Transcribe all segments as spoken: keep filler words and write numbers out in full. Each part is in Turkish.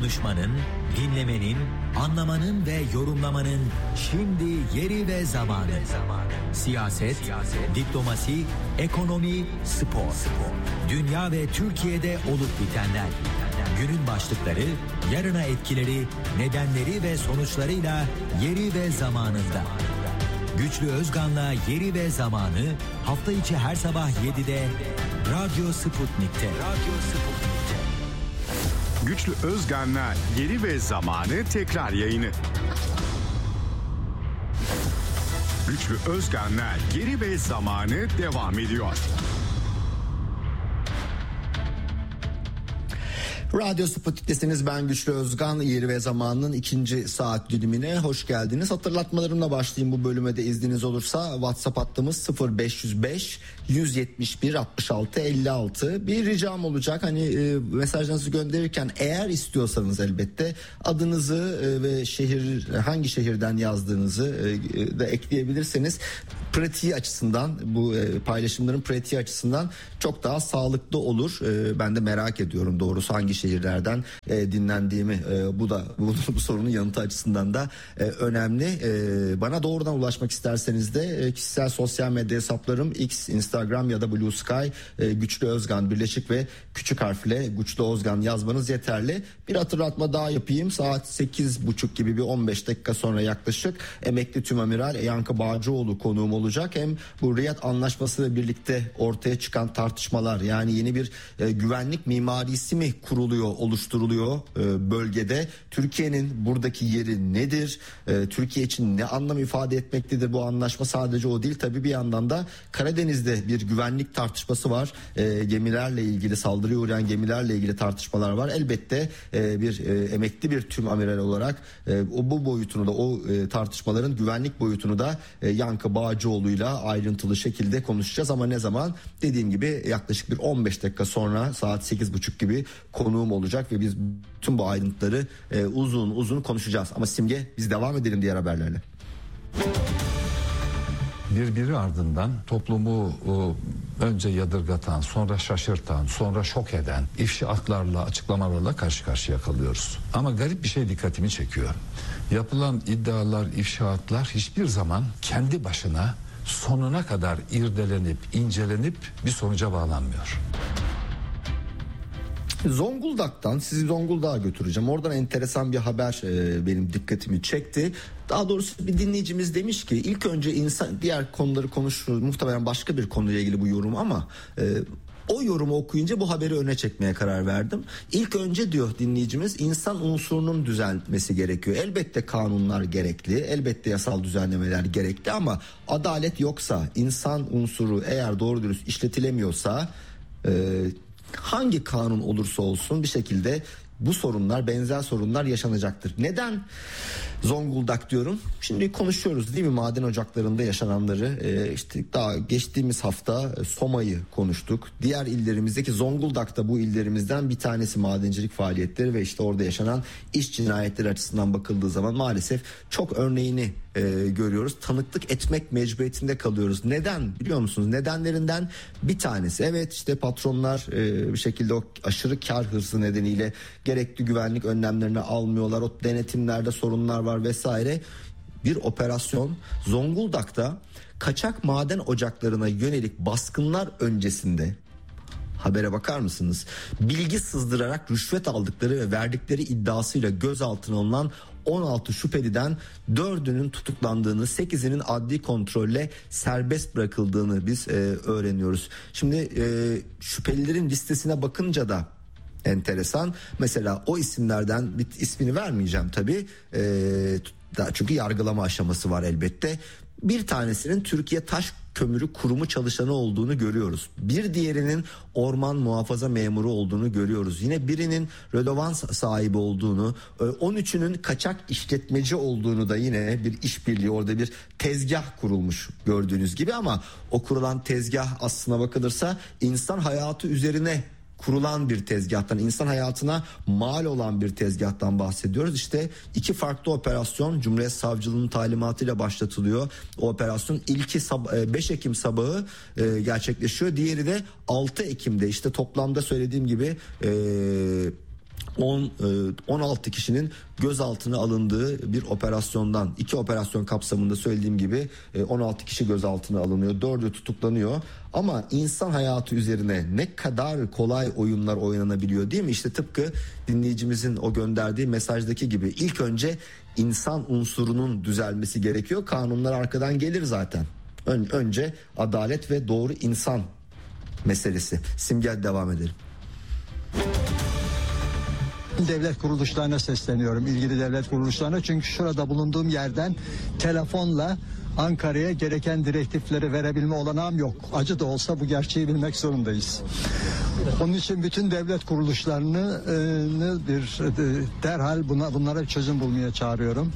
Konuşmanın, dinlemenin, anlamanın ve yorumlamanın şimdi yeri ve zamanı. Siyaset, diplomasi, ekonomi, spor. Dünya ve Türkiye'de olup bitenler. Günün başlıkları, yarına etkileri, nedenleri ve sonuçlarıyla yeri ve zamanında. Güçlü Özgan'la Yeri ve Zamanı hafta içi her sabah yedide Radyo Sputnik'te. Radyo Sputnik'te. Güçlü Özgan'la Yeri ve Zamanı tekrar yayını. Güçlü Özgan'la Yeri ve Zamanı devam ediyor. Radyo Sputnik'tesiniz. Ben Güçlü Özgan. Yeri ve Zamanı'nın ikinci saat dilimine hoş geldiniz. Hatırlatmalarımla başlayayım bu bölüme de izniniz olursa. WhatsApp hattımız sıfır beş yüz beş yüz yetmiş bir altmış altı elli altı. Bir ricam olacak. Hani e, mesajlarınızı gönderirken eğer istiyorsanız elbette adınızı e, ve şehir hangi şehirden yazdığınızı e, da ekleyebilirseniz pratiği açısından, bu e, paylaşımların pratiği açısından çok daha sağlıklı olur. E, ben de merak ediyorum doğrusu hangi şehirlerden e, dinlendiğimi. E, bu da bu, bu sorunun yanıtı açısından da e, önemli. E, bana doğrudan ulaşmak isterseniz de e, kişisel sosyal medya hesaplarım X, Instagram ya da Blue Sky, e, Güçlü Özgan birleşik ve küçük harfle Güçlü Özgan yazmanız yeterli. Bir hatırlatma daha yapayım. Saat sekiz buçuk gibi bir on beş dakika sonra yaklaşık emekli tümamiral Yankı Bağcıoğlu konuğum olacak. Hem bu Riyad Anlaşması ile birlikte ortaya çıkan tartışmalar, yani yeni bir e, güvenlik mimarisi mi kuruluyor, oluşturuluyor e, bölgede? Türkiye'nin buradaki yeri nedir? E, Türkiye için ne anlam ifade etmektedir bu anlaşma? Sadece o değil tabii, bir yandan da Karadeniz'de bir güvenlik tartışması var. E, gemilerle ilgili, saldırıya uğrayan gemilerle ilgili tartışmalar var. Elbette e, bir e, emekli bir tümamiral olarak e, o bu boyutunu da, o e, tartışmaların güvenlik boyutunu da e, Yankı Bağcıoğlu'yla ayrıntılı şekilde konuşacağız. Ama ne zaman? Dediğim gibi yaklaşık bir on beş dakika sonra saat sekiz buçuk gibi konuğum olacak ve biz tüm bu ayrıntıları e, uzun uzun konuşacağız. Ama Simge, biz devam edelim diğer haberlerle. Birbiri ardından toplumu önce yadırgatan, sonra şaşırtan, sonra şok eden ifşaatlarla, açıklamalarla karşı karşıya kalıyoruz. Ama garip bir şey dikkatimi çekiyor. Yapılan iddialar, ifşaatlar hiçbir zaman kendi başına sonuna kadar irdelenip, incelenip bir sonuca bağlanmıyor. Zonguldak'tan sizi Zonguldak'a götüreceğim. Oradan enteresan bir haber e, benim dikkatimi çekti. Daha doğrusu bir dinleyicimiz demiş ki ilk önce insan, diğer konuları konuşuruz. Muhtemelen başka bir konuyla ilgili bu yorum ama e, o yorumu okuyunca bu haberi öne çekmeye karar verdim. İlk önce diyor dinleyicimiz, insan unsurunun düzelmesi gerekiyor. Elbette kanunlar gerekli, elbette yasal düzenlemeler gerekli ama adalet yoksa, insan unsuru eğer doğru dürüst işletilemiyorsa e, hangi kanun olursa olsun bir şekilde bu sorunlar, benzer sorunlar yaşanacaktır. Neden Zonguldak diyorum? Şimdi konuşuyoruz değil mi, maden ocaklarında yaşananları. Ee, işte daha geçtiğimiz hafta Soma'yı konuştuk. Diğer illerimizdeki, Zonguldak'ta bu illerimizden bir tanesi madencilik faaliyetleri ve işte orada yaşanan iş cinayetleri açısından bakıldığı zaman maalesef çok örneğini e, görüyoruz. Tanıklık etmek mecburiyetinde kalıyoruz. Neden biliyor musunuz? Nedenlerinden bir tanesi, evet işte patronlar e, bir şekilde o aşırı kar hırsı nedeniyle gerekli güvenlik önlemlerini almıyorlar. O denetimlerde sorunlar var vesaire. Bir operasyon Zonguldak'ta kaçak maden ocaklarına yönelik baskınlar öncesinde, habere bakar mısınız? Bilgi sızdırarak rüşvet aldıkları ve verdikleri iddiasıyla gözaltına alınan on altı şüpheliden dördünün tutuklandığını, sekizinin adli kontrolle serbest bırakıldığını biz e, öğreniyoruz. Şimdi e, şüphelilerin listesine bakınca da enteresan. Mesela o isimlerden bir ismini vermeyeceğim tabii. Ee, çünkü yargılama aşaması var elbette. Bir tanesinin Türkiye Taş Kömürü Kurumu çalışanı olduğunu görüyoruz. Bir diğerinin orman muhafaza memuru olduğunu görüyoruz. Yine birinin rödovans sahibi olduğunu, on üçünün kaçak işletmeci olduğunu da, yine bir işbirliği, orada bir tezgah kurulmuş gördüğünüz gibi, ama o kurulan tezgah aslına bakılırsa insan hayatı üzerine kurulan bir tezgahtan, insan hayatına mal olan bir tezgahtan bahsediyoruz. İşte iki farklı operasyon Cumhuriyet Savcılığı'nın talimatıyla başlatılıyor. O operasyon ilki beş Ekim sabahı gerçekleşiyor. Diğeri de altı Ekim'de. İşte toplamda söylediğim gibi on altı kişinin gözaltına alındığı bir operasyondan, iki operasyon kapsamında söylediğim gibi on altı kişi gözaltına alınıyor, dördü tutuklanıyor. Ama insan hayatı üzerine ne kadar kolay oyunlar oynanabiliyor değil mi? İşte tıpkı dinleyicimizin o gönderdiği mesajdaki gibi ilk önce insan unsurunun düzelmesi gerekiyor. Kanunlar arkadan gelir zaten. Ön, önce adalet ve doğru insan meselesi. Simge, devam edelim. Devlet kuruluşlarına sesleniyorum, ilgili devlet kuruluşlarına, çünkü şurada bulunduğum yerden telefonla Ankara'ya gereken direktifleri verebilme olanağım yok. Acı da olsa bu gerçeği bilmek zorundayız. Onun için bütün devlet kuruluşlarını e, bir e, derhal buna bunlara bir çözüm bulmaya çağırıyorum.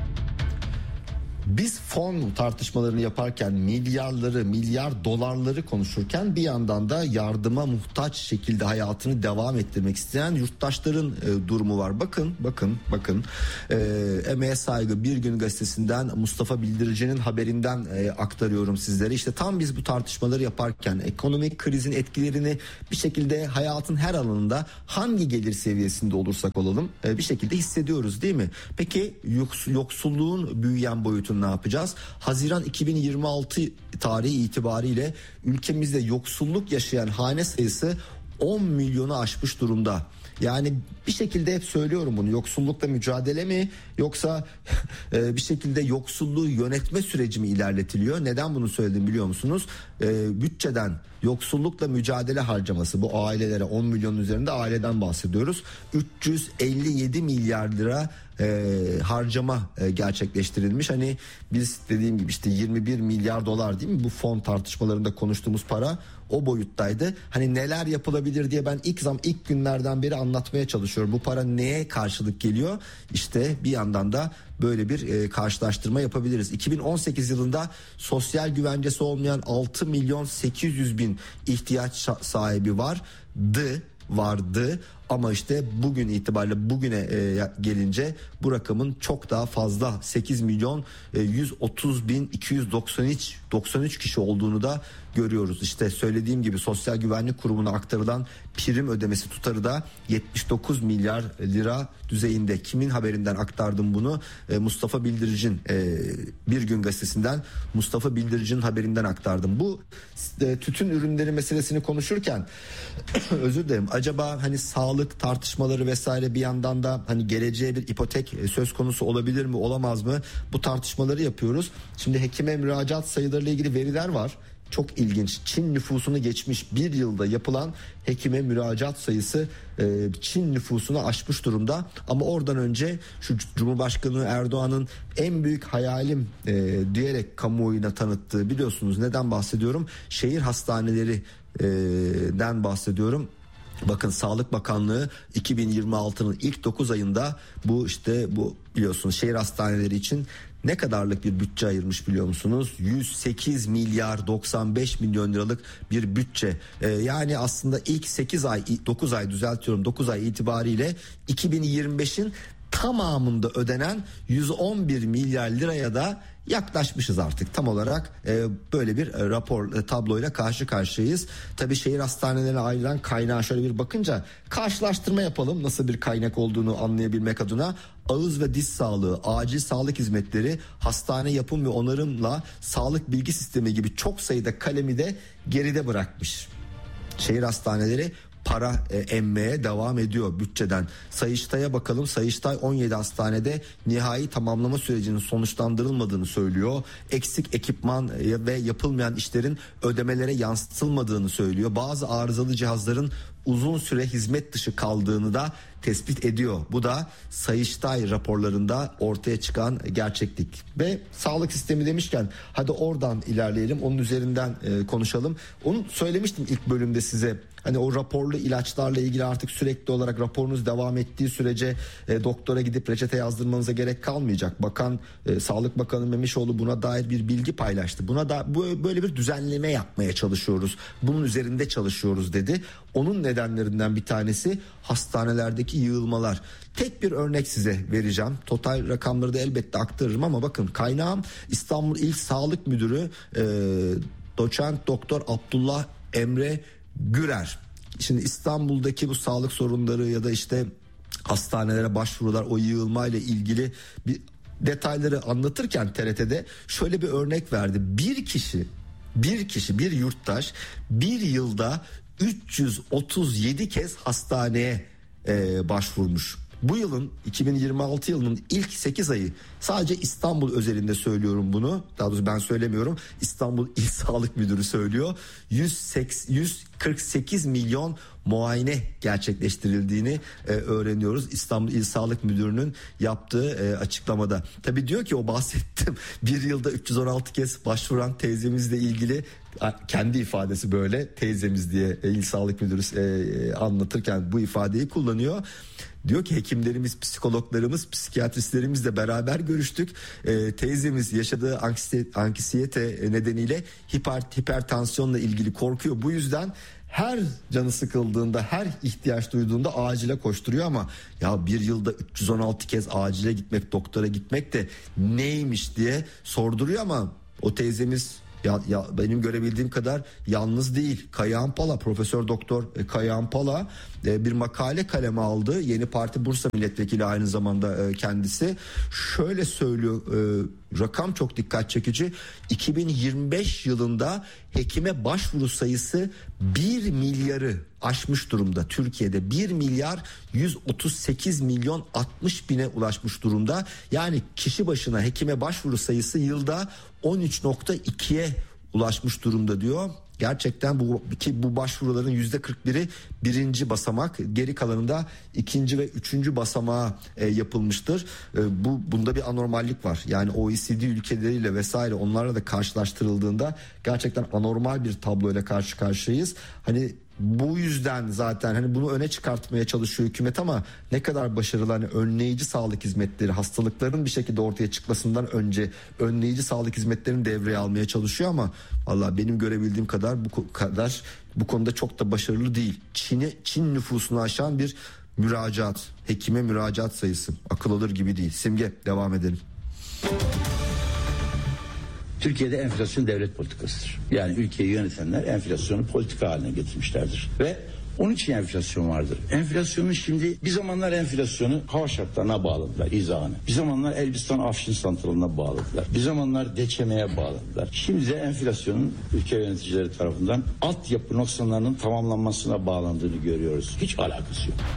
Biz fon tartışmalarını yaparken milyarları, milyar dolarları konuşurken bir yandan da yardıma muhtaç şekilde hayatını devam ettirmek isteyen yurttaşların e, durumu var. Bakın, bakın, bakın. E, Emeğe Saygı Bir Gün Gazetesi'nden Mustafa Bildirici'nin haberinden e, aktarıyorum sizlere. İşte tam biz bu tartışmaları yaparken ekonomik krizin etkilerini bir şekilde hayatın her alanında hangi gelir seviyesinde olursak olalım e, bir şekilde hissediyoruz değil mi? Peki yoks, yoksulluğun büyüyen boyutunu ne yapacağız? Haziran iki bin yirmi altı tarihi itibariyle ülkemizde yoksulluk yaşayan hane sayısı on milyonu aşmış durumda. Yani bir şekilde hep söylüyorum bunu, yoksullukla mücadele mi yoksa bir şekilde yoksulluğu yönetme süreci mi ilerletiliyor? Neden bunu söyledim biliyor musunuz? E, bütçeden yoksullukla mücadele harcaması, bu ailelere on milyonun üzerinde aileden bahsediyoruz. üç yüz elli yedi milyar lira e, harcama e, gerçekleştirilmiş. Hani biz dediğim gibi işte yirmi bir milyar dolar değil mi? Bu fon tartışmalarında konuştuğumuz para o boyuttaydı. Hani neler yapılabilir diye ben ilk zam ilk günlerden beri anlatmaya çalışıyorum. Bu para neye karşılık geliyor? İşte bir yandan da böyle bir e, karşılaştırma yapabiliriz. iki bin on sekiz yılında sosyal güvencesi olmayan altı milyon sekiz yüz bin ihtiyaç sahibi vardı. vardı ama işte bugün itibariyle bugüne e, gelince bu rakamın çok daha fazla sekiz milyon yüz otuz bin iki yüz doksan üç kişi olduğunu da görüyoruz. İşte söylediğim gibi Sosyal Güvenlik Kurumu'na aktarılan prim ödemesi tutarı da yetmiş dokuz milyar lira düzeyinde. Kimin haberinden aktardım bunu? E, Mustafa Bildirici'nin e, Bir Gün Gazetesi'nden Mustafa Bildirici'nin haberinden aktardım. Bu e, tütün ürünleri meselesini konuşurken özür dilerim, acaba hani sağlık tartışmaları vesaire bir yandan da hani geleceğe bir ipotek söz konusu olabilir mi olamaz mı? Bu tartışmaları yapıyoruz. Şimdi hekime müracaat sayılarıyla ilgili veriler var. Çok ilginç. Çin nüfusunu geçmiş bir yılda yapılan hekime müracaat sayısı e, Çin nüfusunu aşmış durumda. Ama oradan önce şu Cumhurbaşkanı Erdoğan'ın en büyük hayalim e, diyerek kamuoyuna tanıttığı, biliyorsunuz neden bahsediyorum? Şehir hastanelerinden bahsediyorum. Bakın Sağlık Bakanlığı iki bin yirmi altının ilk dokuz ayında bu işte bu biliyorsunuz şehir hastaneleri için ne kadarlık bir bütçe ayırmış biliyor musunuz? yüz sekiz milyar doksan beş milyon liralık bir bütçe. Ee, yani aslında ilk sekiz ay dokuz ay düzeltiyorum dokuz ay itibariyle iki bin yirmi beşin tamamında ödenen yüz on bir milyar liraya da yaklaşmışız artık tam olarak. E, böyle bir e, rapor e, tabloyla karşı karşıyayız. Tabii şehir hastanelerine ayrılan kaynağa şöyle bir bakınca karşılaştırma yapalım, nasıl bir kaynak olduğunu anlayabilmek adına. Ağız ve diş sağlığı, acil sağlık hizmetleri, hastane yapım ve onarımla sağlık bilgi sistemi gibi çok sayıda kalemi de geride bırakmış. Şehir hastaneleri para e, emmeye devam ediyor bütçeden. Sayıştay'a bakalım. Sayıştay on yedi hastanede nihai tamamlama sürecinin sonuçlandırılmadığını söylüyor. Eksik ekipman e, ve yapılmayan işlerin ödemelere yansıtılmadığını söylüyor. Bazı arızalı cihazların uzun süre hizmet dışı kaldığını da tespit ediyor. Bu da Sayıştay raporlarında ortaya çıkan gerçeklik. Ve sağlık sistemi demişken hadi oradan ilerleyelim, onun üzerinden e, konuşalım. Onu söylemiştim ilk bölümde size. Hani o raporlu ilaçlarla ilgili artık sürekli olarak raporunuz devam ettiği sürece e, doktora gidip reçete yazdırmanıza gerek kalmayacak. Bakan e, Sağlık Bakanı Memişoğlu buna dair bir bilgi paylaştı. Buna da bu, böyle bir düzenleme yapmaya çalışıyoruz. Bunun üzerinde çalışıyoruz dedi. Onun nedenlerinden bir tanesi hastanelerdeki yığılmalar. Tek bir örnek size vereceğim. Total rakamları da elbette aktarırım ama bakın kaynağım İstanbul İl Sağlık Müdürü e, Doçent Doktor Abdullah Emre Gürer. Şimdi İstanbul'daki bu sağlık sorunları ya da işte hastanelere başvurular, o yığılmayla ilgili bir detayları anlatırken T R T'de şöyle bir örnek verdi. Bir kişi, bir kişi, bir yurttaş bir yılda üç yüz otuz yedi kez hastaneye e, başvurmuş. Bu yılın iki bin yirmi altı yılının ilk sekiz ayı, sadece İstanbul özelinde söylüyorum bunu, daha doğrusu ben söylemiyorum, İstanbul İl Sağlık Müdürü söylüyor, yüz kırk sekiz milyon muayene gerçekleştirildiğini e, öğreniyoruz İstanbul İl Sağlık Müdürü'nün yaptığı e, açıklamada. Tabii diyor ki o bahsettim bir yılda üç yüz on altı kez başvuran teyzemizle ilgili, kendi ifadesi böyle, teyzemiz diye e, İl Sağlık Müdürü e, anlatırken bu ifadeyi kullanıyor. Diyor ki hekimlerimiz, psikologlarımız, psikiyatristlerimizle beraber görüştük. E, teyzemiz yaşadığı anksiyete, anksiyete nedeniyle hiper, hipertansiyonla ilgili korkuyor. Bu yüzden her canı sıkıldığında, her ihtiyaç duyduğunda acile koşturuyor ama ya bir yılda üç yüz on altı kez acile gitmek, doktora gitmek de neymiş diye sorduruyor ama o teyzemiz ya, ya benim görebildiğim kadar yalnız değil. Kayahan Pala, Profesör Doktor Kayahan Pala e, bir makale kaleme aldı. Yeni Parti Bursa Milletvekili aynı zamanda e, kendisi. Şöyle söylüyor, e, rakam çok dikkat çekici. iki bin yirmi beş yılında hekime başvuru sayısı bir milyarı aşmış durumda. Türkiye'de bir milyar yüz otuz sekiz milyon altmış bine ulaşmış durumda. Yani kişi başına hekime başvuru sayısı yılda on üç nokta ikiye ulaşmış durumda diyor. Gerçekten bu ki bu başvuruların yüzde kırk biri birinci basamak, geri kalanında ikinci ve üçüncü basamağa e, yapılmıştır. E, bu bunda bir anormallik var. Yani O E C D ülkeleriyle vesaire onlarla da karşılaştırıldığında gerçekten anormal bir tabloyla karşı karşıyayız. Hani bu yüzden zaten hani bunu öne çıkartmaya çalışıyor hükümet ama ne kadar başarılı, hani önleyici sağlık hizmetleri, hastalıkların bir şekilde ortaya çıkmasından önce önleyici sağlık hizmetlerini devreye almaya çalışıyor ama vallahi benim görebildiğim kadar bu kadar bu konuda çok da başarılı değil. Çin'i Çin nüfusunu aşan bir müracaat, hekime müracaat sayısı akıl alır gibi değil. Simge, devam edelim. Türkiye'de enflasyon devlet politikasıdır. Yani ülkeyi yönetenler enflasyonu politika haline getirmişlerdir. Ve onun için enflasyon vardır. Enflasyonun şimdi bir zamanlar enflasyonu hava şartlarına bağladılar, izahını. Bir zamanlar Elbistan Afşin santralına bağladılar. Bir zamanlar deçemeye bağladılar. Şimdi de enflasyonun ülke yöneticileri tarafından altyapı noksanlarının tamamlanmasına bağlandığını görüyoruz. Hiç alakası yok.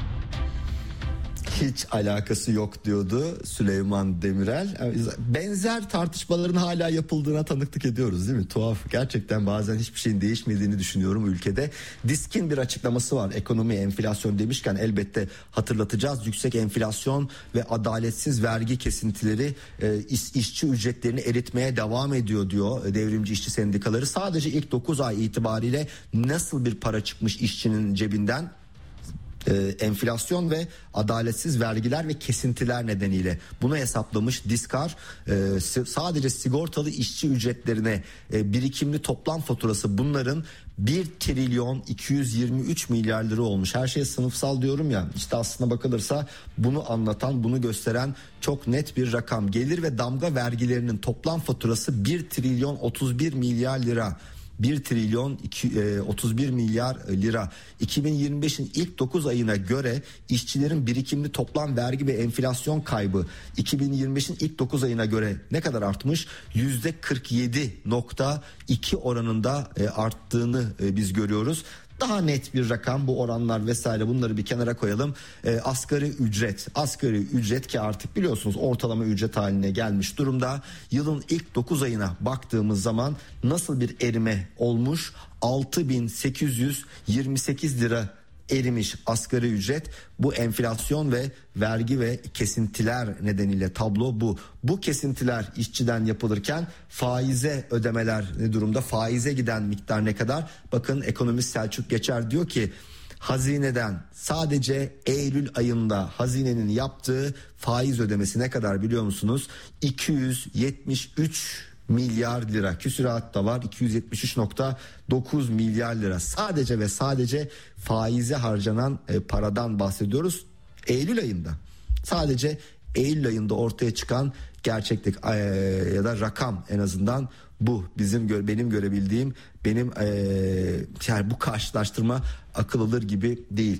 Hiç alakası yok diyordu Süleyman Demirel. Benzer tartışmaların hala yapıldığına tanıklık ediyoruz değil mi? Tuhaf. Gerçekten bazen hiçbir şeyin değişmediğini düşünüyorum ülkede. Disk'in bir açıklaması var. Ekonomi, enflasyon demişken elbette hatırlatacağız. Yüksek enflasyon ve adaletsiz vergi kesintileri e, iş, işçi ücretlerini eritmeye devam ediyor diyor devrimci işçi sendikaları. Sadece ilk dokuz ay itibariyle nasıl bir para çıkmış işçinin cebinden? Ee, enflasyon ve adaletsiz vergiler ve kesintiler nedeniyle bunu hesaplamış Diskar. Ee, sadece sigortalı işçi ücretlerine e, birikimli toplam faturası bunların bir trilyon iki yüz yirmi üç milyar lira olmuş. Her şey sınıfsal diyorum ya, işte aslına bakılırsa bunu anlatan, bunu gösteren çok net bir rakam. Gelir ve damga vergilerinin toplam faturası bir trilyon otuz bir milyar lira. bir trilyon otuz bir milyar lira. iki bin yirmi beşin ilk dokuz ayına göre işçilerin birikimli toplam vergi ve enflasyon kaybı iki bin yirmi beşin ilk dokuz ayına göre ne kadar artmış? yüzde kırk yedi nokta iki oranında arttığını biz görüyoruz. Daha net bir rakam, bu oranlar vesaire, bunları bir kenara koyalım. E, asgari ücret, asgari ücret ki artık biliyorsunuz ortalama ücret haline gelmiş durumda. Yılın ilk dokuz ayına baktığımız zaman nasıl bir erime olmuş? altı bin sekiz yüz yirmi sekiz lira erimiş asgari ücret. Bu enflasyon ve vergi ve kesintiler nedeniyle tablo bu. Bu kesintiler işçiden yapılırken faize ödemeler ne durumda? Faize giden miktar ne kadar? Bakın ekonomist Selçuk Geçer diyor ki hazineden sadece Eylül ayında hazinenin yaptığı faiz ödemesi ne kadar biliyor musunuz? iki yüz yetmiş üç milyar lira, küsurat da var, iki yüz yetmiş üç nokta dokuz milyar lira. Sadece ve sadece faize harcanan e, paradan bahsediyoruz Eylül ayında. Sadece Eylül ayında ortaya çıkan gerçeklik e, ya da rakam en azından bu. Bizim benim görebildiğim, benim e, yani bu karşılaştırma akıl alır gibi değil.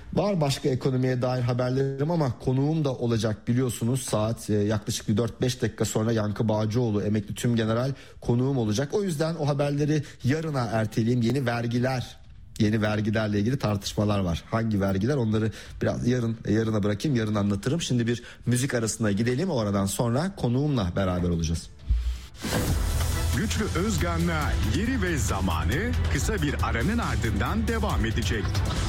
Var başka ekonomiye dair haberlerim ama konuğum da olacak biliyorsunuz. Saat e, yaklaşık bir dört beş dakika sonra Yankı Bağcıoğlu emekli tümgeneral konuğum olacak. O yüzden o haberleri yarına erteleyeyim. Yeni vergiler, yeni vergilerle ilgili tartışmalar var. Hangi vergiler, onları biraz yarın yarına bırakayım, yarın anlatırım. Şimdi bir müzik arasına gidelim, oradan sonra konuğumla beraber olacağız. Güçlü Özgan'la Yeri ve Zamanı kısa bir aranın ardından devam edecek.